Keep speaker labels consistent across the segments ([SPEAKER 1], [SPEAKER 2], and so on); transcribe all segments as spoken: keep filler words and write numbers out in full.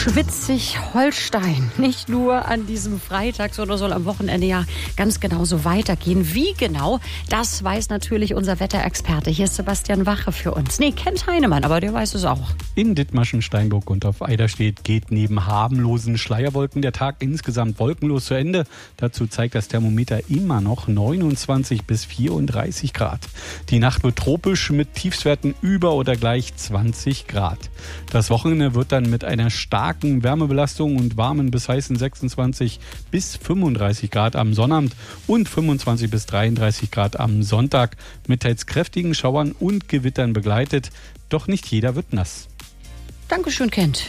[SPEAKER 1] Schleswig-Holstein. Nicht nur an diesem Freitag, sondern soll am Wochenende ja ganz genauso weitergehen. Wie genau, das weiß natürlich unser Wetterexperte. Hier ist Sebastian Wache für uns. Nee, kennt Heinemann, aber der weiß es auch.
[SPEAKER 2] In Dithmarschen, Steinburg und auf Eiderstedt geht neben harmlosen Schleierwolken der Tag insgesamt wolkenlos zu Ende. Dazu zeigt das Thermometer immer noch neunundzwanzig bis vierunddreißig Grad. Die Nacht wird tropisch mit Tiefstwerten über oder gleich zwanzig Grad. Das Wochenende wird dann mit einer starken Wärmebelastung und warmen bis heißen sechsundzwanzig bis fünfunddreißig Grad am Sonnabend und fünfundzwanzig bis dreiunddreißig Grad am Sonntag mit teils kräftigen Schauern und Gewittern begleitet. Doch nicht jeder wird nass.
[SPEAKER 1] Dankeschön, Kent.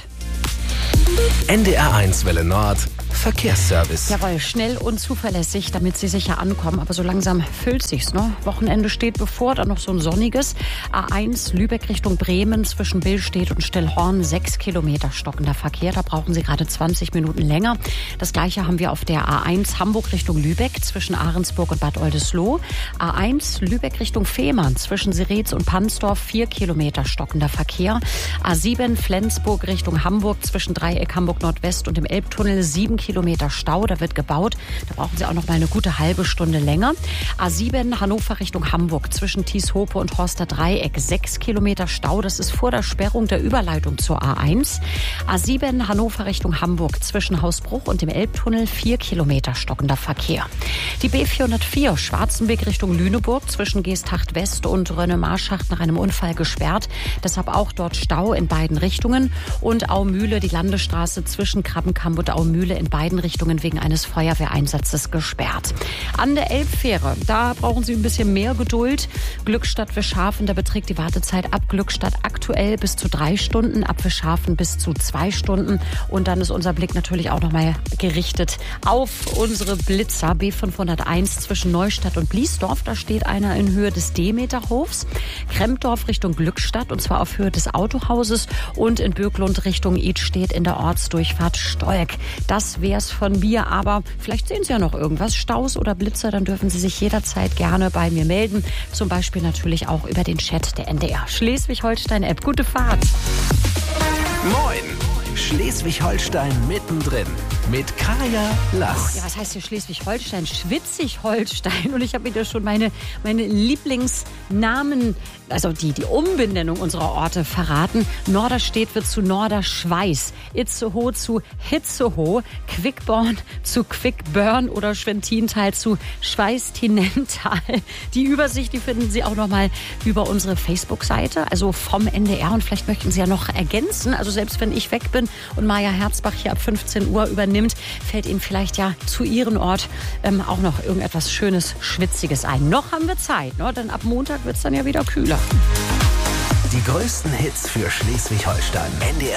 [SPEAKER 3] N D R eins Welle Nord Verkehrsservice.
[SPEAKER 1] Jawohl, schnell und zuverlässig, damit Sie sicher ankommen. Aber so langsam füllt sich's, ne? Wochenende steht bevor, dann noch so ein sonniges. A eins Lübeck Richtung Bremen zwischen Billstedt und Stillhorn, sechs Kilometer stockender Verkehr. Da brauchen Sie gerade zwanzig Minuten länger. Das Gleiche haben wir auf der A eins Hamburg Richtung Lübeck zwischen Ahrensburg und Bad Oldesloe. A eins Lübeck Richtung Fehmarn zwischen Siretz und Pansdorf, vier Kilometer stockender Verkehr. A sieben Flensburg Richtung Hamburg zwischen Dreieck Hamburg Nordwest und dem Elbtunnel, sieben Kilometer Stau, da wird gebaut. Da brauchen Sie auch noch mal eine gute halbe Stunde länger. A sieben Hannover Richtung Hamburg zwischen Tieshope und Horster Dreieck, sechs Kilometer Stau. Das ist vor der Sperrung der Überleitung zur A eins. A sieben Hannover Richtung Hamburg zwischen Hausbruch und dem Elbtunnel, vier Kilometer stockender Verkehr. Die B vierhundertvier Schwarzenberg Richtung Lüneburg zwischen Geesthacht West und Rönne-Marschacht nach einem Unfall gesperrt. Deshalb auch dort Stau in beiden Richtungen. Und Aumühle, die Landesstraße zwischen Krabbenkamp und Aumühle in beiden Richtungen wegen eines Feuerwehreinsatzes gesperrt. An der Elbfähre, da brauchen Sie ein bisschen mehr Geduld. Glückstadt Wischhafen, da beträgt die Wartezeit ab Glückstadt aktuell bis zu drei Stunden, ab Wischhafen bis zu zwei Stunden. Und dann ist unser Blick natürlich auch nochmal gerichtet auf unsere Blitzer. B fünfhunderteins zwischen Neustadt und Bliesdorf, da steht einer in Höhe des Demeterhofs. Krempdorf Richtung Glückstadt und zwar auf Höhe des Autohauses und in Böklund Richtung Idstedt in der Ortsdurchfahrt Stolk. Das wär's von mir, aber vielleicht sehen Sie ja noch irgendwas, Staus oder Blitzer, dann dürfen Sie sich jederzeit gerne bei mir melden. Zum Beispiel natürlich auch über den Chat der N D R Schleswig-Holstein-App. Gute Fahrt!
[SPEAKER 3] Moin! Schleswig-Holstein mittendrin mit Kaya Lass.
[SPEAKER 1] Ja, was heißt hier Schleswig-Holstein? Schwitzig-Holstein. Und ich habe wieder schon meine, meine Lieblingsnamen, also die, die Umbenennung unserer Orte verraten. Norderstedt wird zu Norderschweiß, Itzehoe zu Hitzehoe, Quickborn zu Quickburn oder Schwentintal zu Schweißtinental. Die Übersicht, die finden Sie auch nochmal über unsere Facebook-Seite, also vom N D R. Und vielleicht möchten Sie ja noch ergänzen, also selbst wenn ich weg bin und Maja Herzbach hier ab fünfzehn Uhr übernimmt, fällt Ihnen vielleicht ja zu Ihrem Ort ähm, auch noch irgendetwas Schönes, Schwitziges ein. Noch haben wir Zeit, ne? Denn ab Montag wird es dann ja wieder kühler.
[SPEAKER 3] Die größten Hits für Schleswig-Holstein. N D R